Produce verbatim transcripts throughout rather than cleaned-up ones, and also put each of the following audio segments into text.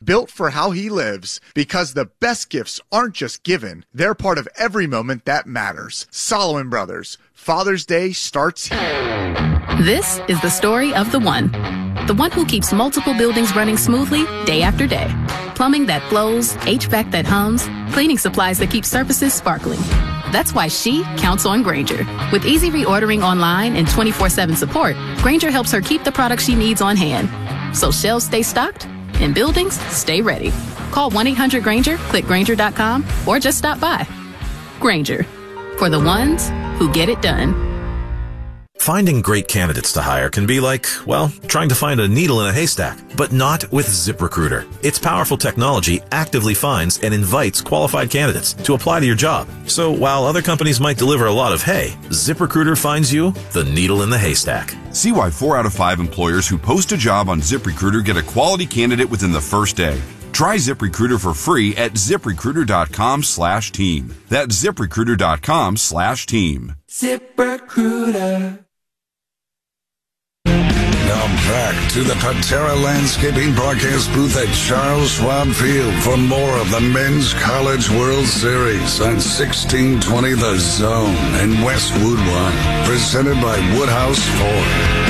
built for how he lives, because the best gifts aren't just given, they're part of every moment that matters. Solomon Brothers. Father's Day starts here. This is the story of the one. The one who keeps multiple buildings running smoothly day after day. Plumbing that flows, H V A C that hums, cleaning supplies that keep surfaces sparkling. That's why she counts on Grainger. With easy reordering online and twenty-four seven support, Grainger helps her keep the products she needs on hand. So shelves stay stocked and buildings stay ready. Call one eight hundred Grainger, click Grainger dot com, or just stop by. Grainger, for the ones who get it done. Finding great candidates to hire can be like, well, trying to find a needle in a haystack, but not with ZipRecruiter. Its powerful technology actively finds and invites qualified candidates to apply to your job. So while other companies might deliver a lot of hay, ZipRecruiter finds you the needle in the haystack. See why four out of five employers who post a job on ZipRecruiter get a quality candidate within the first day. Try ZipRecruiter for free at ZipRecruiter dot com slash team. That's ZipRecruiter dot com slash team. ZipRecruiter. Now back to the Patera Landscaping broadcast booth at Charles Schwab Field for more of the Men's College World Series on sixteen twenty The Zone and Westwood One, presented by Woodhouse Ford.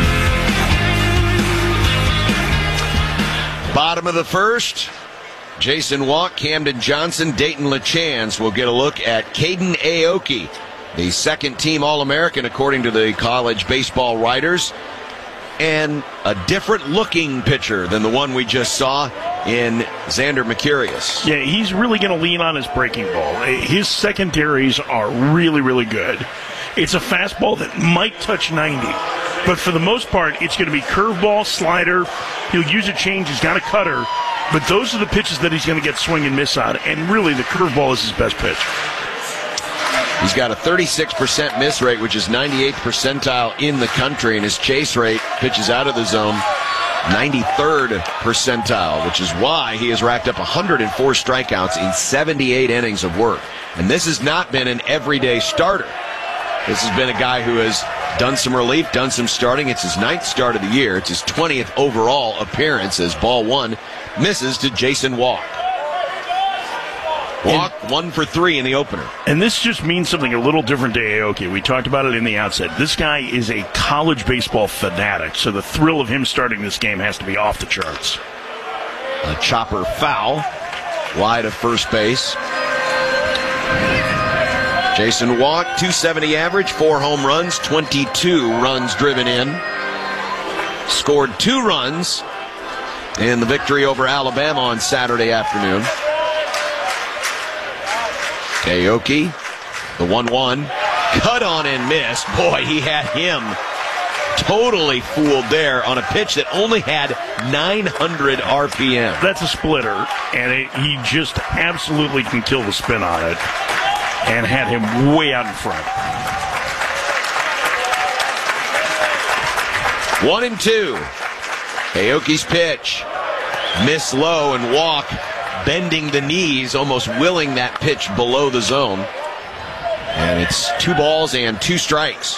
Bottom of the first, Jason Walk, Camden Johnson, Dayton LaChance will get a look at Caden Aoki, the second-team All-American according to the college baseball writers, and a different-looking pitcher than the one we just saw in Xander Mercurius. Yeah, he's really going to lean on his breaking ball. His secondaries are really, really good. It's a fastball that might touch ninety, but for the most part, it's going to be curveball, slider. He'll use a change. He's got a cutter, but those are the pitches that he's going to get swing and miss on, and really the curveball is his best pitch. He's got a thirty-six percent miss rate, which is ninety-eighth percentile in the country, and his chase rate, pitches out of the zone, ninety-third percentile, which is why he has racked up one hundred four strikeouts in seventy-eight innings of work. And this has not been an everyday starter. This has been a guy who has done some relief, done some starting. It's his ninth start of the year. It's his twentieth overall appearance as ball one misses to Jason Walk. Walk and, one for three in the opener. And this just means something a little different to Aoki. We talked about it in the outset. This guy is a college baseball fanatic, so the thrill of him starting this game has to be off the charts. A chopper foul, wide of first base. Jason Walk, two seventy average, four home runs, twenty-two runs driven in. Scored two runs in the victory over Alabama on Saturday afternoon. Aoki, the one one, cut on and missed. Boy, he had him totally fooled there on a pitch that only had nine hundred R P M. That's a splitter, and it, he just absolutely can kill the spin on it, and had him way out in front. One and two. Aoki's pitch. Miss low, and Walk bending the knees, almost willing that pitch below the zone. And it's two balls and two strikes.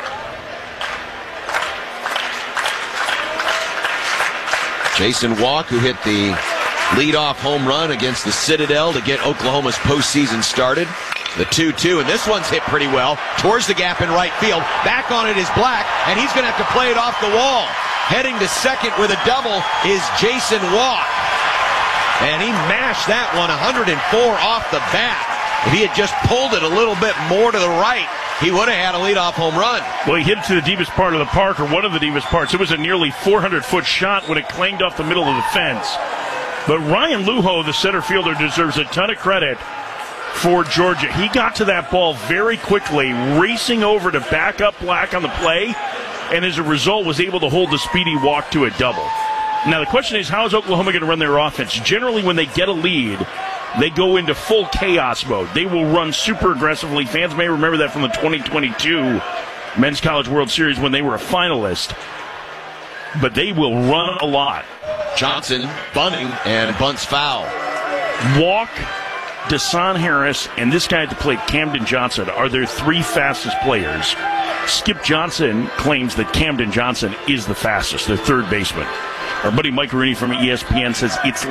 Jason Walk, who hit the leadoff home run against the Citadel to get Oklahoma's postseason started. The two two, and this one's hit pretty well towards the gap in right field. Back on it is Black, and he's going to have to play it off the wall. Heading to second with a double is Jason Walk. And he mashed that one one hundred four off the bat. If he had just pulled it a little bit more to the right, he would have had a leadoff home run. Well, he hit it to the deepest part of the park, or one of the deepest parts. It was a nearly four hundred foot shot when it clanged off the middle of the fence. But Ryan Lujo, the center fielder, deserves a ton of credit for Georgia. He got to that ball very quickly, racing over to back up Black on the play, and as a result was able to hold the speedy Walk to a double. Now the question is, how is Oklahoma going to run their offense? Generally, when they get a lead, they go into full chaos mode. They will run super aggressively. Fans may remember that from the twenty twenty-two Men's College World Series when they were a finalist. But they will run a lot. Johnson bunting and bunts foul. Walk, Desan Harris, and this guy at the plate, Camden Johnson, are their three fastest players. Skip Johnson claims that Camden Johnson is the fastest, their third baseman. Our buddy Mike Rooney from E S P N says it's